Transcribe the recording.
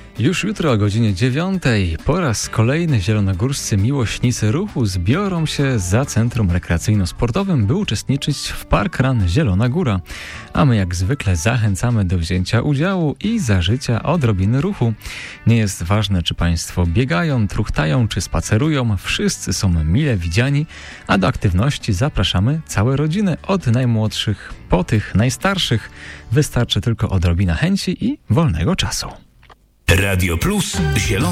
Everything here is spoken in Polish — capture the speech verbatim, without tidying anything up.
Już jutro o godzinie dziewiątej po raz kolejny zielonogórscy miłośnicy ruchu zbiorą się za Centrum Rekreacyjno-Sportowym, by uczestniczyć w Park Run Zielona Góra. A my jak zwykle zachęcamy do wzięcia udziału i zażycia odrobiny ruchu. Nie jest ważne, czy Państwo biegają, truchtają, czy spacerują. Wszyscy są mile widziani, a do aktywności zapraszamy całe rodziny, od najmłodszych po tych najstarszych. Wystarczy tylko odrobina chęci i wolnego czasu. Radio Plus Zielona